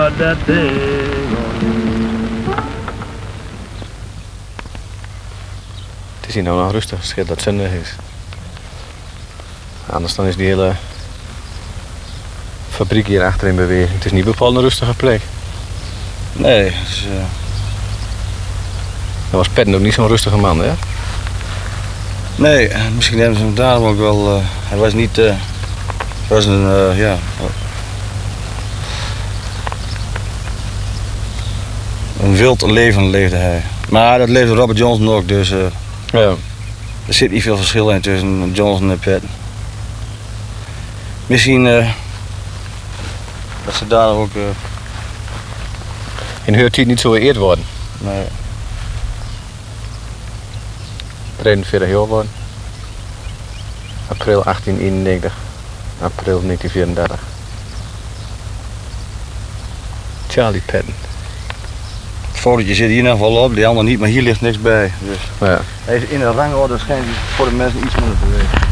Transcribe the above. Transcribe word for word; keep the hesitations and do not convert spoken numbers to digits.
Het is hier nou nog rustig, scheelt dat zonnig is. Anders dan is die hele fabriek hier achter in beweging. Het is niet bepaald een rustige plek. Nee, het is, uh... Dat was Petten ook niet zo'n rustige man, hè? Nee, misschien hebben ze hem daarom ook wel... Uh, hij was niet... Uh, was een, uh, ja... Een wild leven leefde hij. Maar dat leefde Robert Johnson ook, dus... Uh, ja. Er zit niet veel verschil in tussen Johnson en Petten. Misschien... Uh, dat ze daar ook... Uh... In hun tijd niet zo geëerd worden. Nee. drieënveertig jaar worden. April achttien eenennegentig. April negentien vierendertig. Charlie Petten. Het fotootje zit hier in ieder geval op, die andere niet, maar hier ligt niks bij. Dus. Ja. Hij is in een rangorde, schijnt voor de mensen iets minder te weten.